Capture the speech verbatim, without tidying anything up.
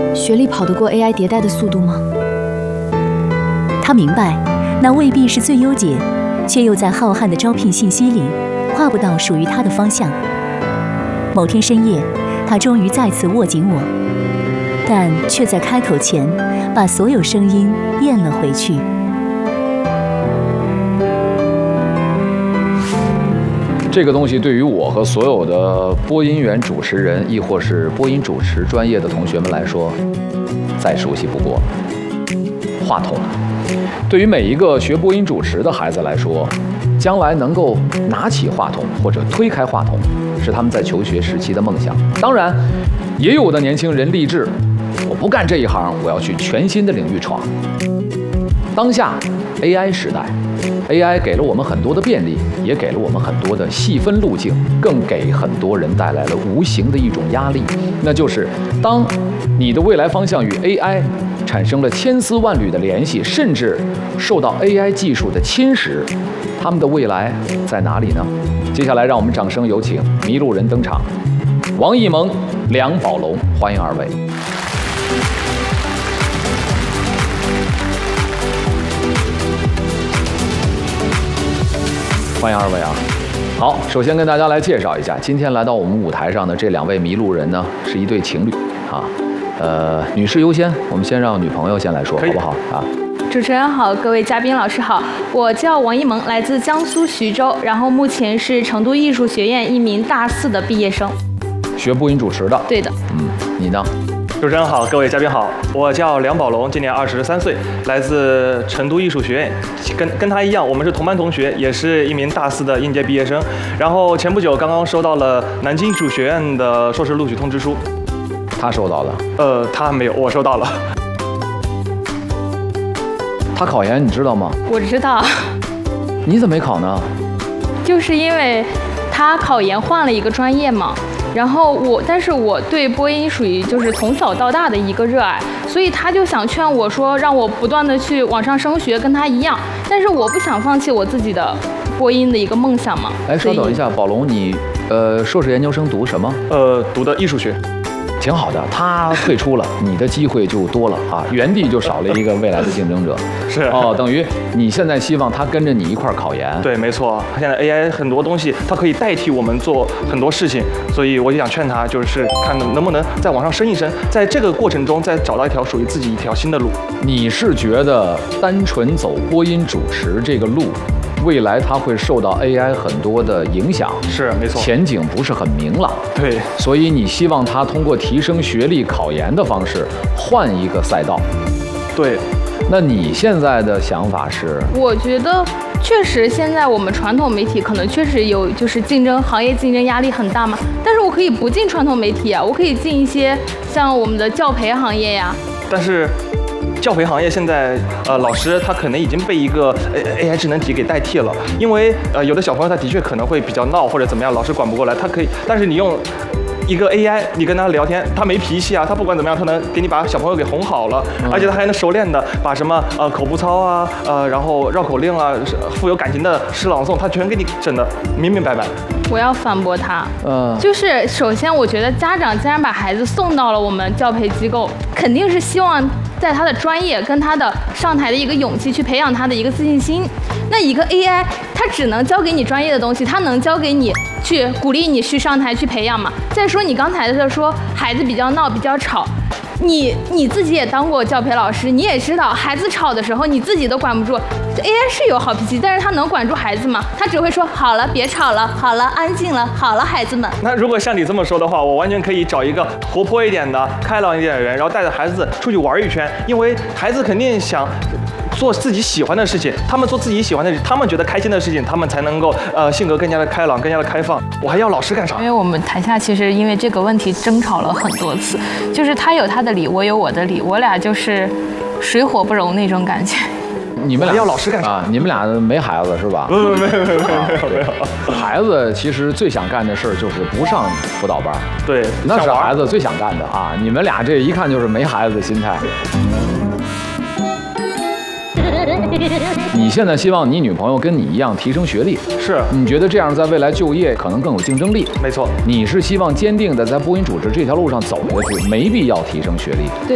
学历跑得过 A I 迭代的速度吗？ 他明白，那未必是最优解，却又在浩瀚的招聘信息里画不到属于他的方向。某天深夜，他终于再次握紧我，但却在开口前把所有声音咽了回去。 这个东西对于我和所有的播音员、主持人，亦或是播音主持专业的同学们来说，再熟悉不过了。话筒，对于每一个学播音主持的孩子来说，将来能够拿起话筒或者推开话筒，是他们在求学时期的梦想。当然，也有的年轻人立志，我不干这一行，我要去全新的领域闯。当下 A I 时代 ，A I 给了我们很多的便利，也给了我们很多的细分路径，更给很多人带来了无形的一种压力，那就是当你的未来方向与 A I 产生了千丝万缕的联系，甚至受到 A I 技术的侵蚀，他们的未来在哪里呢？接下来让我们掌声有请迷路人登场，王艺萌、梁宝龙，欢迎二位。欢迎二位啊！好，首先跟大家来介绍一下，今天来到我们舞台上的这两位迷路人呢，是一对情侣啊。呃，女士优先，我们先让女朋友先来说，好不好啊？ 主持人好，各位嘉宾老师好，我叫王艺萌，来自江苏徐州，然后目前是成都艺术学院一名大四的毕业生， 学播音主持的。 对的。 嗯，你呢？ 主持人好，各位嘉宾好，我叫梁宝龙，今年二十三岁，来自成都艺术学院，跟跟他一样，我们是同班同学，也是一名大四的应届毕业生。然后前不久刚刚收到了南京艺术学院的硕士录取通知书。 他收到了？ 呃，他没有，我收到了。 他考研你知道吗？ 我知道。 你怎么没考呢？ 就是因为他考研换了一个专业嘛。然后我，但是我对播音属于就是从小到大的一个热爱，所以他就想劝我说，让我不断的去往上升学，跟他一样。但是我不想放弃我自己的播音的一个梦想嘛。 哎，稍等一下，宝龙，你呃硕士研究生读什么？ 呃，读的艺术学。 挺好的，他退出了，你的机会就多了啊，原地就少了一个未来的竞争者。 是哦，等于你现在希望他跟着你一块儿考研。 对，没错。现在 A I 很多东西，它可以代替我们做很多事情，所以我就想劝他，就是看能不能再往上升一升，在这个过程中再找到一条属于自己一条新的路。 你是觉得单纯走播音主持这个路，未来它会受到 A I 很多的影响？ 是，没错， 前景不是很明朗。 对， 所以你希望他通过提升学历、考研的方式换一个赛道。 对， 那你现在的想法是？ 我觉得确实现在我们传统媒体可能确实有就是竞争，行业竞争压力很大嘛。但是我可以不进传统媒体啊，我可以进一些像我们的教培行业呀。 但是教培行业现在，呃，老师他可能已经被一个 A I 智能体给代替了，因为呃，有的小朋友他的确可能会比较闹或者怎么样，老师管不过来，他可以，但是你用一个 A I， 你跟他聊天，他没脾气啊，他不管怎么样，他能给你把小朋友给哄好了，嗯、而且他还能熟练的把什么呃口部操啊，呃，然后绕口令啊，富有感情的诗朗诵，他全给你整的明明白白。 我要反驳他， 嗯， 就是首先我觉得家长既然把孩子送到了我们教培机构，肯定是希望在他的专业跟他的上台的一个勇气去培养他的一个自信心。那一个 A I 它只能教给你专业的东西，它能教给你去鼓励你去上台去培养吗？再说你刚才在说孩子比较闹比较吵，你你自己也当过教培老师，你也知道孩子吵的时候你自己都管不住。A I 是有好脾气，但是他能管住孩子吗？他只会说好了，别吵了，好了，安静了，好了，孩子们。 那如果像你这么说的话，我完全可以找一个活泼一点的、开朗一点的人，然后带着孩子出去玩一圈，因为孩子肯定想做自己喜欢的事情，他们做自己喜欢的事情，他们觉得开心的事情，他们才能够呃性格更加的开朗，更加的开放。我还要老师干啥？ 因为我们台下其实因为这个问题争吵了很多次，就是他有他的理，我有我的理，我俩就是水火不容那种感觉。 你们俩要老师干啥？ 啊，你们俩没孩子是吧？ 没有没有没有没有没有。 孩子其实最想干的事儿就是不上辅导班。 对， 那是孩子最想干的啊！你们俩这一看就是没孩子的心态。你现在希望你女朋友跟你一样提升学历， 是？ 你觉得这样在未来就业可能更有竞争力？ 没错。 你是希望坚定的在播音主持这条路上走下去，没必要提升学历。 对。